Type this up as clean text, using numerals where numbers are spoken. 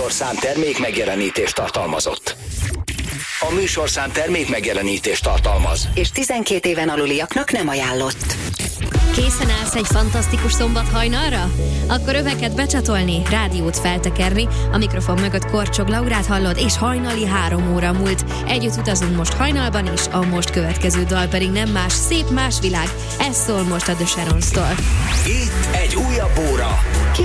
műsorszám termék megjelenítést tartalmazott. A műsorszám termék megjelenítést tartalmaz. És 12 éven aluliaknak nem ajánlott. Készen állsz egy fantasztikus szombat hajnalra? Akkor öveket becsatolni, rádiót feltekerni, a mikrofon mögött Korcsog Laurát hallod, és hajnali 3 óra múlt. Együtt utazunk most hajnalban is, a most következő dal pedig nem más, szép más világ. Ez szól most a The Sharons-tól. Itt egy újabb óra.